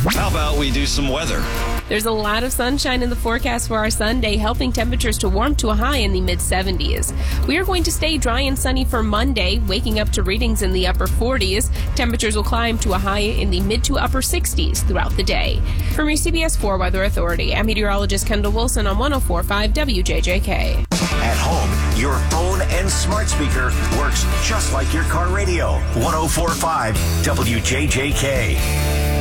How about we do some weather? There's a lot of sunshine in the forecast for our Sunday, helping temperatures to warm to a high in the mid-70s. We are going to stay dry and sunny for Monday, waking up to readings in the upper 40s. Temperatures will climb to a high in the mid to upper 60s throughout the day. From your CBS 4 Weather Authority, I'm meteorologist Kendall Wilson on 104.5 WJJK. At home, your phone and smart speaker works just like your car radio. 104.5 WJJK.